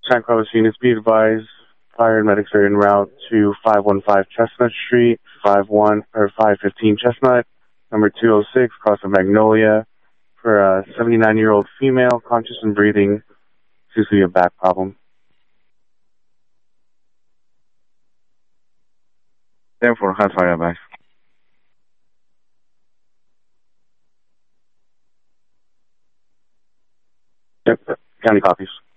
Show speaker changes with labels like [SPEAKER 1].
[SPEAKER 1] San Carlos units be advised. Fire and medics are en route to 515 Chestnut Street, 515 Chestnut, number 206, across of Magnolia, for a 79-year-old female, conscious and breathing, seems to be a back problem.
[SPEAKER 2] 10-4, hot fire advice.
[SPEAKER 1] Yep, county copies.